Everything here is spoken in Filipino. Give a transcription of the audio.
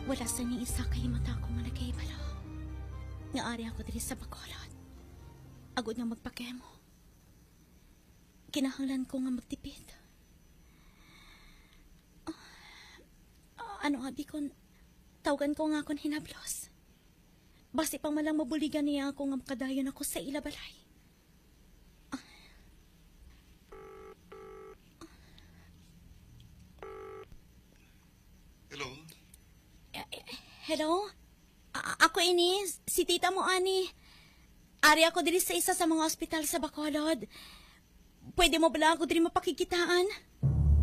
Wala sa ni isa kay mata ko nga nagkaibalo. Nga ari ako diri sa Bacolod. Agod nga magpakemo. Kinahanglan ko nga magtipid. Ano abi kon tawagan ko nga kon hinablos. Basi pang malang mabuligan niya ako nga makadayon ako sa ilabalay. Hello? Hello? Ako ini, si tita mo ani. Ari ako diri sa isa sa mga ospital sa Bacolod. Pwede mo bala ako diri mapakikitaan?